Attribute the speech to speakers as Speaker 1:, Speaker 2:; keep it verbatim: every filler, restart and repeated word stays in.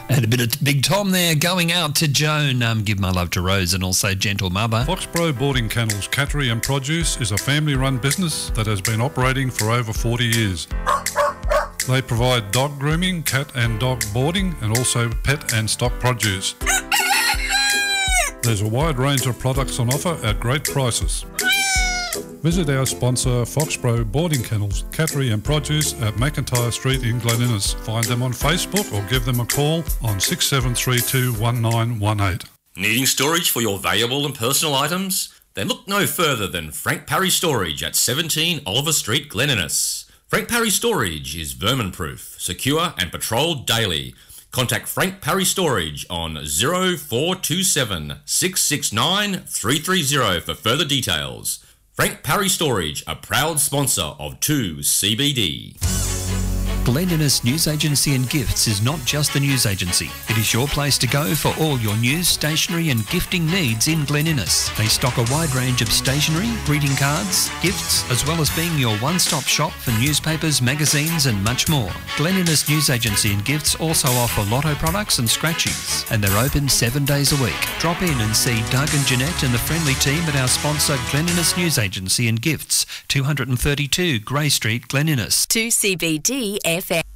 Speaker 1: And a bit of Big Tom there going out to Joan. Um, give my love to Rose and also Gentle Mother.
Speaker 2: Foxborough Boarding Kennels Cattery and Produce is a family-run business that has been operating for over forty years. They provide dog grooming, cat and dog boarding, and also pet and stock produce. There's a wide range of products on offer at great prices. Visit our sponsor Foxborough Boarding Kennels, Cattery and Produce at McIntyre Street in Glen Innes. Find them on Facebook or give them a call on six seven three two, one nine one eight.
Speaker 3: Needing storage for your valuable and personal items? Then look no further than Frank Parry Storage at seventeen Oliver Street, Glen Innes. Frank Parry Storage is vermin-proof, secure and patrolled daily. Contact Frank Parry Storage on zero four two seven, six six nine, three three zero for further details. Frank Parry Storage, a proud sponsor of two C B D.
Speaker 1: Glen Innes News Agency and Gifts is not just the news agency. It is your place to go for all your news, stationery and gifting needs in Glen Innes. They stock a wide range of stationery, greeting cards, gifts, as well as being your one-stop shop for newspapers, magazines and much more. Glen Innes News Agency and Gifts also offer lotto products and scratchies, and they're open seven days a week. Drop in and see Doug and Jeanette and the friendly team at our sponsor Glen Innes News Agency and Gifts, two thirty-two Grey Street, Glen Innes.
Speaker 4: two C B D F M.